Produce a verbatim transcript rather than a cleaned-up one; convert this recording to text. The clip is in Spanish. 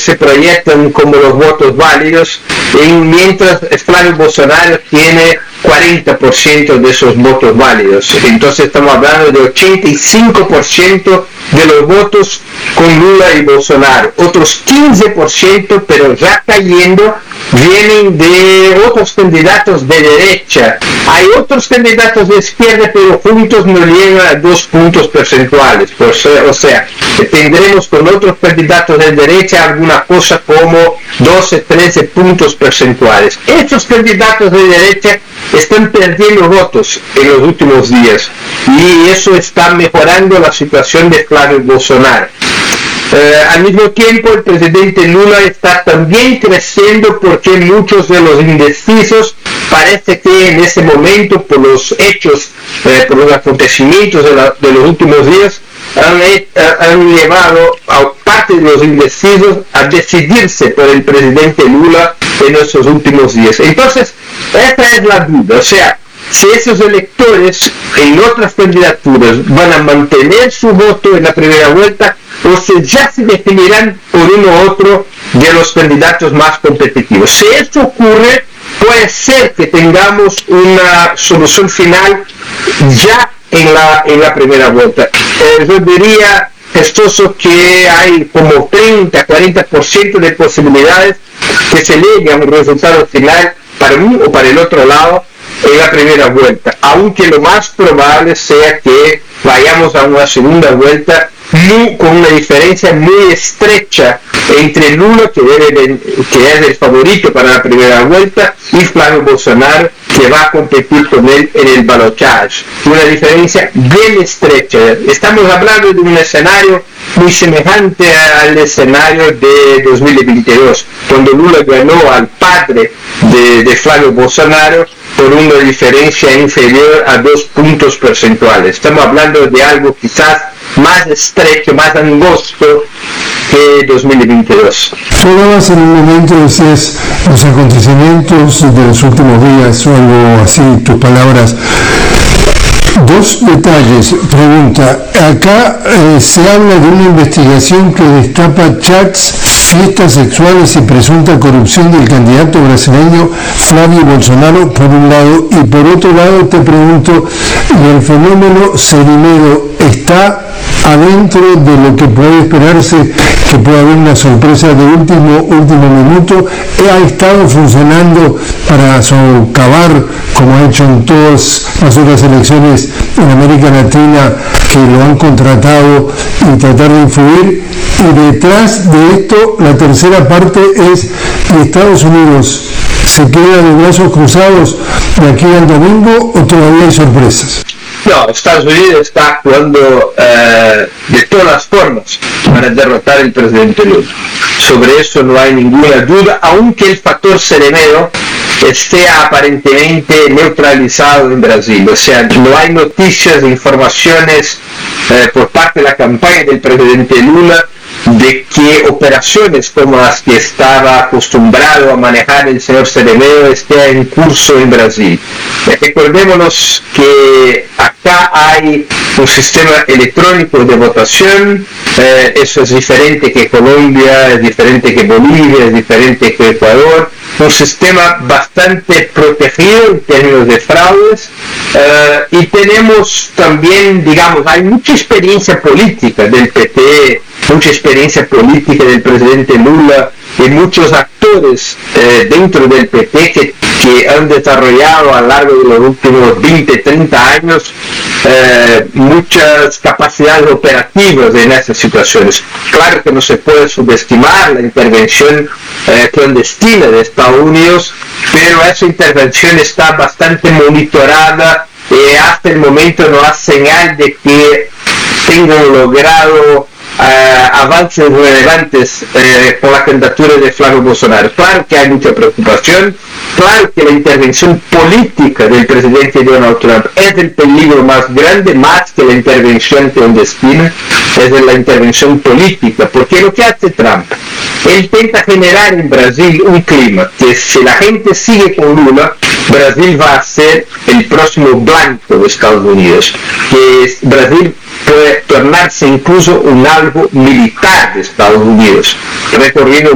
se proyectan como los votos válidos, y mientras Flavio Bolsonaro tiene cuarenta por ciento de esos votos válidos. Entonces estamos hablando de ochenta y cinco por ciento de los votos con Lula y Bolsonaro. Otros quince por ciento, pero ya cayendo, vienen de otros candidatos de derecha. Hay otros candidatos de izquierda, pero juntos no llegan a dos puntos porcentuales. Por ser, o sea, tendremos con otros candidatos de derecha alguna cosa como doce, trece puntos porcentuales. Estos candidatos de derecha están perdiendo votos en los últimos días, y eso está mejorando la situación de Flavio Bolsonaro. Eh, al mismo tiempo, el presidente Lula está también creciendo, porque muchos de los indecisos parece que en ese momento, por los hechos, eh, por los acontecimientos de, la, de los últimos días, han, eh, han llevado a parte de los indecisos a decidirse por el presidente Lula en estos últimos días. Entonces, esta es la duda, o sea, si esos electores en otras candidaturas van a mantener su voto en la primera vuelta, o si ya se definirán por uno u otro de los candidatos más competitivos. Si esto ocurre, puede ser que tengamos una solución final ya en la, en la primera vuelta. Eh, yo diría, Gestoso, que hay como treinta a cuarenta por ciento de posibilidades que se llegue a un resultado final para uno o para el otro lado en la primera vuelta, aunque lo más probable sea que vayamos a una segunda vuelta muy, con una diferencia muy estrecha entre Lula, que, debe, que es el favorito para la primera vuelta, y Flavio Bolsonaro, que va a competir con él en el balotaje. Una diferencia bien estrecha. Estamos hablando de un escenario muy semejante al escenario de dos mil veintidós, cuando Lula ganó al padre de, de Flavio Bolsonaro por una diferencia inferior a dos puntos porcentuales. Estamos hablando de algo quizás más estrecho, más angosto que dos mil veintidós. Tú hablabas en un momento, decías, los acontecimientos de los últimos días o algo así, tus palabras. Dos detalles. Pregunta, acá eh, se habla de una investigación que destapa chats, fiestas sexuales y presunta corrupción del candidato brasileño Flavio Bolsonaro, por un lado, y por otro lado te pregunto, ¿y el fenómeno Serinero está adentro de lo que puede esperarse, que puede haber una sorpresa de último último minuto? ¿Ha estado funcionando para socavar, como ha hecho en todas las otras elecciones en América Latina, que lo han contratado, y tratar de influir? Y detrás de esto, la tercera parte es, ¿y Estados Unidos se queda de brazos cruzados de aquí al domingo o todavía hay sorpresas? No, Estados Unidos está actuando eh, de todas las formas para derrotar al presidente Lula. Sobre eso no hay ninguna duda, aunque el factor Serinero esté aparentemente neutralizado en Brasil. O sea, no hay noticias, informaciones eh, por parte de la campaña del presidente Lula de que operaciones como las que estaba acostumbrado a manejar el señor Serinero estén en curso en Brasil. Recordémonos que acá hay un sistema electrónico de votación, eh, eso es diferente que Colombia, es diferente que Bolivia, es diferente que Ecuador, un sistema bastante protegido en términos de fraudes, eh, y tenemos también, digamos, hay mucha experiencia política del P T, mucha experiencia política del presidente Lula y muchos actores eh, dentro del P T que, que han desarrollado a lo largo de los últimos veinte, treinta años eh, muchas capacidades operativas en estas situaciones. Claro que no se puede subestimar la intervención eh, clandestina de Estados Unidos, pero esa intervención está bastante monitorada y hasta el momento no hay señal de que tengan logrado Uh, avances relevantes uh, por la candidatura de Flavio Bolsonaro. Claro que hay mucha preocupación, claro que la intervención política del presidente Donald Trump es el peligro más grande, más que la intervención clandestina, es la intervención política, porque lo que hace Trump, él intenta generar en Brasil un clima que, si la gente sigue con Lula, Brasil va a ser el próximo blanco de Estados Unidos, que Brasil puede tornarse incluso un algo militar de Estados Unidos, recorriendo